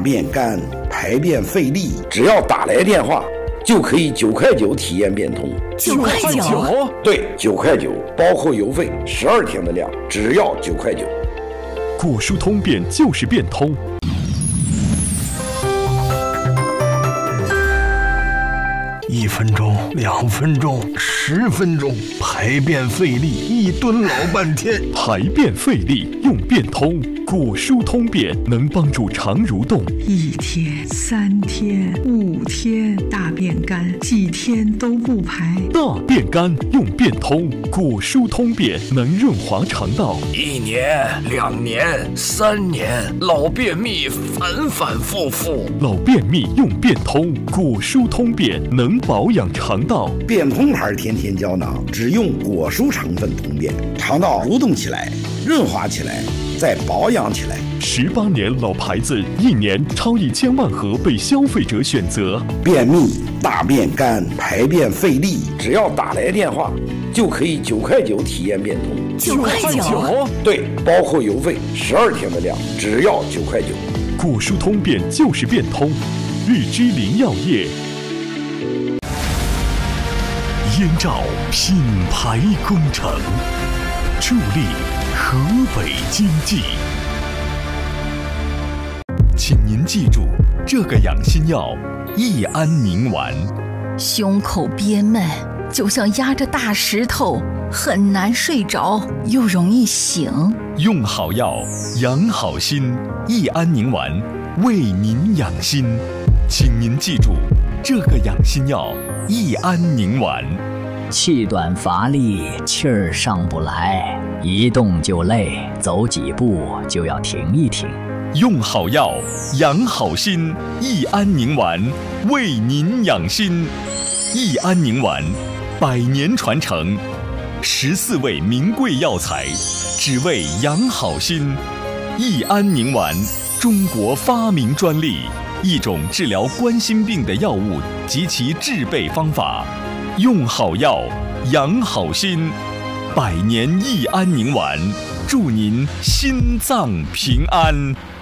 便干，排便费力，只要打来电话，就可以9块9体验变通。 9块9？ 对，9块9，包括邮费，12天的量，只要9块9。 果蔬通便就是变通。 1分钟、2分钟、10分钟，排便费力，1蹲老半天。 排便费力用变通，果蔬通便能帮助肠蠕动。 1天、3天、5天，大便干，几天都不排。 大便干用变通，果蔬通便能润滑肠道。 1年、2年、3年，老便秘反反复复。 老便秘用变通，果蔬通便能保养肠道。 变通牌甜甜胶囊只用果蔬成分通便，肠道蠕动起来，润滑起来，再保养起来。 18年老牌子，1年超1000万盒被消费者选择。 便秘、大便干、排便费力，只要打来电话，就可以9块9体验变通。 9块9？ 对，包括邮费，12天的量，只要9块9。 果蔬通便就是变通，日之林药业。燕赵品牌工程，助力河北经济。请您记住这个养心药益安宁丸。 胸口憋闷，就像压着大石头，很难睡着，又容易醒。 用好药养好心，益安宁丸为您养心。请您记住这个养心药益安宁丸。 气短乏力，气儿上不来，一动就累，走几步就要停一停。 用好药养好心，益安宁丸为您养心。益安宁丸100年传承，14味名贵药材，只为养好心。益安宁丸，中国发明专利，一种治疗冠心病的药物及其制备方法。用好药养好心，100年益安宁丸，祝您心脏平安。